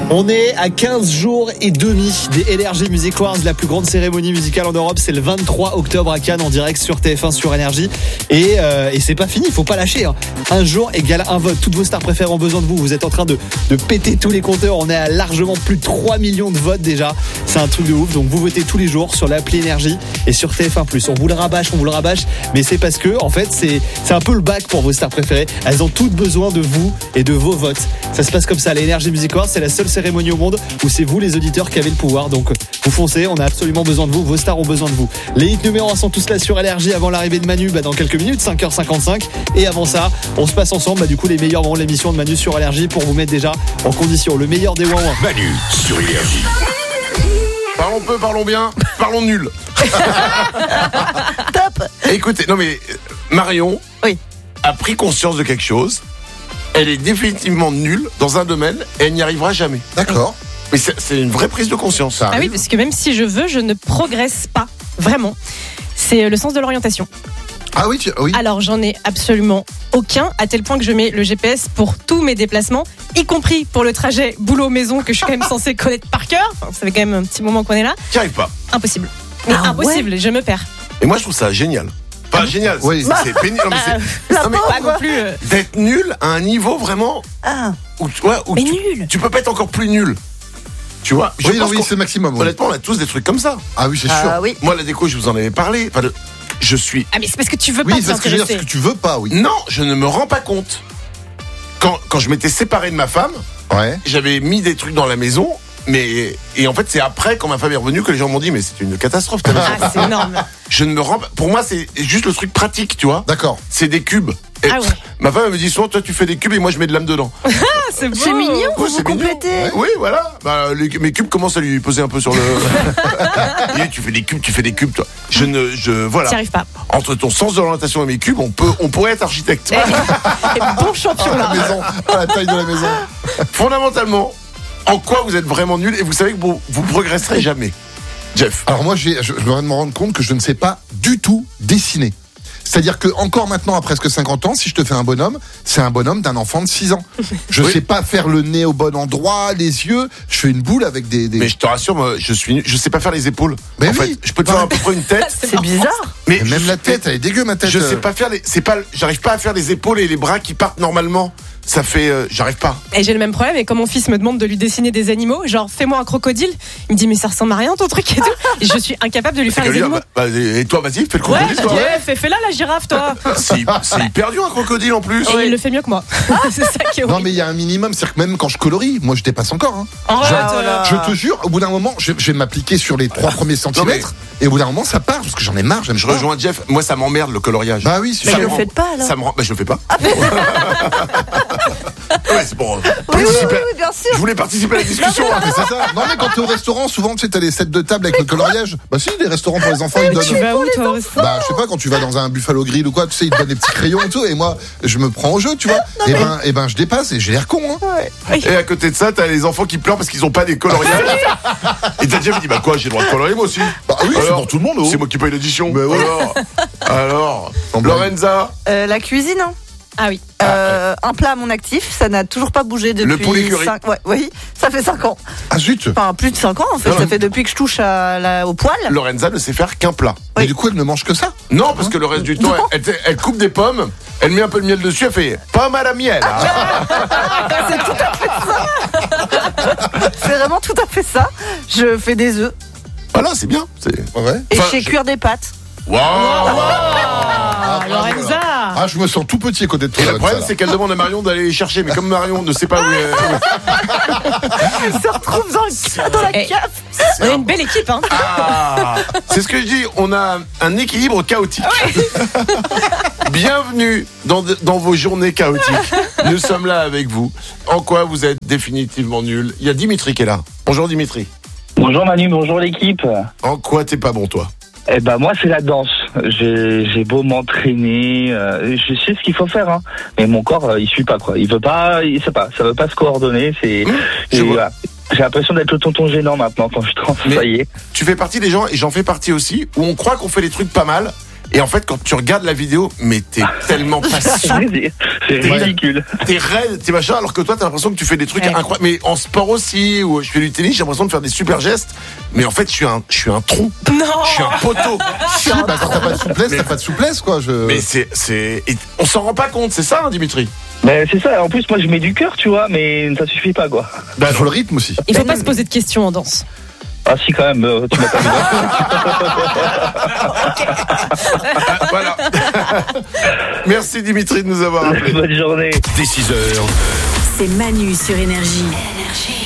On est à 15 jours et demi des LRG Music Awards, la plus grande cérémonie musicale en Europe. C'est le 23 octobre à Cannes en direct sur TF1 sur Énergie. Et c'est pas fini, il faut pas lâcher. Un jour égale un vote. Toutes vos stars préférées ont besoin de vous. Vous êtes en train de péter tous les compteurs. On est à largement plus de 3 millions de votes déjà. C'est un truc de ouf. Donc vous votez tous les jours sur l'appli Énergie et sur TF1+. On vous le rabâche. Mais c'est parce que, en fait, c'est un peu le bac pour vos stars préférées. Elles ont toutes besoin de vous et de vos votes. Ça se passe comme ça. Les LRG Music Awards, c'est la seule cérémonie au monde où c'est vous les auditeurs qui avez le pouvoir. Donc vous foncez, on a absolument besoin de vous, vos stars ont besoin de vous. Les hits numéro 1 sont tous là sur LRJ avant l'arrivée de Manu dans quelques minutes, 5h55. Et avant ça, on se passe ensemble du coup les meilleurs moments de l'émission de Manu sur LRJ pour vous mettre déjà en condition. Le meilleur des ouin-ouin. Manu sur LRJ. Parlons peu, parlons bien, parlons nul. Top. Écoutez, non mais Marion Oui. a pris conscience de quelque chose. Elle est définitivement nulle dans un domaine et elle n'y arrivera jamais. D'accord. Mais c'est une vraie prise de conscience. Ça. Ah oui, parce que même si je veux, je ne progresse pas. Vraiment. C'est le sens de l'orientation. Ah oui, oui. Alors, j'en ai absolument aucun, à tel point que je mets le GPS pour tous mes déplacements, y compris pour le trajet boulot-maison que je suis quand même censée connaître par cœur. Enfin, ça fait quand même un petit moment qu'on est là. T'y arrives pas. Impossible. Mais impossible, je me perds. Et moi je trouve ça génial. Enfin génial, oui. c'est pénible. Non, mais Pas non plus. D'être nul à un niveau vraiment où mais nul. Tu peux pas être encore plus nul. Tu vois, Oui, c'est le maximum. Oui. Honnêtement, on a tous des trucs comme ça. Ah oui, c'est sûr. Oui. Moi, la déco, je vous en avais parlé. Enfin, je suis. Ah, mais c'est parce que tu veux Oui, pas c'est ce que je veux dire, t'intéresser. ce que tu veux pas, oui. Non, je ne me rends pas compte. Quand je m'étais séparé de ma femme, Ouais. j'avais mis des trucs dans la maison. Et en fait, c'est après, quand ma femme est revenue, que les gens m'ont dit, mais c'est une catastrophe. Ta maison. Ah, c'est énorme. Je ne me rends pas. Pour moi, c'est juste le truc pratique, tu vois. D'accord. C'est des cubes. Et Ah ouais. ma femme elle me dit souvent, toi tu fais des cubes et moi je mets de l'âme dedans. Ah, c'est beau. C'est mignon, Ouais, vous c'est vous mignon. complétez. Oui, voilà. Mes cubes commencent à lui poser un peu sur le. Et tu fais des cubes, toi. Voilà. T'y arrives pas. Entre ton sens de l'orientation et mes cubes, on pourrait être architecte. Et bon champion À la là. maison, à la taille de la maison. Fondamentalement, en quoi vous êtes vraiment nul et vous savez que vous progresserez jamais. Jeff. Alors moi, je viens de me rendre compte que je ne sais pas du tout dessiner. C'est-à-dire que encore maintenant, à presque 50 ans, si je te fais un bonhomme, c'est un bonhomme d'un enfant de 6 ans. Je sais pas faire le nez au bon endroit, les yeux. Je fais une boule avec des... Mais je te rassure, moi, je sais pas faire les épaules. Mais en oui. fait, je peux te faire à peu près une tête. C'est bizarre. Mais Et même la tête, elle est dégueu, ma tête. Je sais pas faire j'arrive pas à faire les épaules et les bras qui partent normalement. Ça fait, j'arrive pas. Et j'ai le même problème. Et quand mon fils me demande de lui dessiner des animaux, genre fais-moi un crocodile, il me dit mais ça ressemble à rien ton truc et tout. Et je suis incapable de lui faire les animaux. Et toi, vas-y, fais le Ouais, crocodile, toi. fais-là la girafe, toi. C'est hyper dur un crocodile en plus. Et il le fait mieux que moi. C'est ça qui est Non horrible. mais il y a un minimum, c'est-à-dire que même quand je colorie, moi je dépasse encore. Hein. Arrête. Je te jure, au bout d'un moment, je vais m'appliquer sur les 3 premiers centimètres, et au bout d'un moment ça part, parce que j'en ai marre, j'aime Je pas. rejoins Jeff, moi ça m'emmerde le coloriage. Bah oui, c'est Mais sûr. ne le faites pas alors. Ça me rend. Je le fais pas. Ouais, c'est bon. Oui, bien sûr. Je voulais participer à la discussion. Mais c'est ça. Non mais quand t'es au restaurant, souvent tu sais t'as les sets de table avec le coloriage. Bah si, les restaurants pour les enfants ils Tu donnent. vas où toi au resto? Bah je sais pas, quand tu vas dans un Buffalo Grill ou quoi, tu sais ils te donnent des petits crayons et tout, et moi je me prends au jeu, tu vois. Et ben je dépasse et j'ai l'air con. Hein. Et à côté de ça, t'as les enfants qui pleurent parce qu'ils ont pas des coloriages. Et t'as Jeff qui dit bah quoi, j'ai le droit de colorier moi aussi. Bah oui, c'est Alors, pour tout le monde. Oh. C'est moi qui paye l'édition. Mais ouais. Alors, En blague. Lorenza, La cuisine, hein. Ah oui. Un plat à mon actif, ça n'a toujours pas bougé depuis. Le poulet curry. Oui, ça fait 5 ans. Ah zut. Enfin, plus de 5 ans en fait. Non, Ça mais- fait depuis que je touche au poil. Lorenza ne sait faire qu'un plat. Mais du coup elle ne mange que ça. Non, parce que le reste du temps, elle coupe des pommes, elle met un peu de miel dessus, elle fait pomme à la miel. C'est tout à fait ça. C'est vraiment tout à fait ça. Je fais des œufs Voilà, c'est bien. Ouais. et Enfin, je sais cuire des pâtes. Waouh. Ah, Lorenza. Ah je me sens tout petit à côté de toi. Et le Lorenza, problème, là. c'est qu'elle demande à Marion d'aller les chercher, mais comme Marion ne sait pas où Elle se retrouve dans la Eh. cave. On a une belle équipe, hein. c'est ce que je dis, on a un équilibre chaotique. Bienvenue dans vos journées chaotiques. Nous sommes là avec vous. En quoi vous êtes définitivement nuls? Il y a Dimitri qui est là. Bonjour Dimitri. Bonjour Manu, bonjour l'équipe. En quoi t'es pas bon toi? Eh ben moi c'est la danse. J'ai beau m'entraîner, je sais ce qu'il faut faire, hein. Mais mon corps il suit pas quoi. Il veut pas, ça veut pas se coordonner. je vois. Voilà. J'ai l'impression d'être le tonton gênant maintenant quand je Mais- travaille. Tu fais partie des gens, et j'en fais partie aussi, où on croit qu'on fait les trucs pas mal, Et en fait, quand tu regardes la vidéo, mais t'es tellement pas souple, C'est ridicule. t'es raide, t'es machin, alors que toi, t'as l'impression que tu fais des trucs Ouais. incroyables. Mais en sport aussi, où je fais du tennis, j'ai l'impression de faire des super gestes. Mais en fait, je suis un tronc. Non. Je suis un poteau. Si, bah, quand t'as pas de souplesse, Mais- t'as pas de souplesse, quoi. Mais et on s'en rend pas compte, c'est ça, hein, Dimitri? Mais c'est ça, en plus, moi, je mets du cœur, tu vois, mais ça suffit pas, quoi. Bah, faut le rythme aussi. Il faut pas se poser de questions en danse. Ah, si, quand même, tu m'as pas dit. Ah, voilà. Merci Dimitri de nous avoir appelés. Bonne journée. Dès 6h, C'est Manu sur Énergie.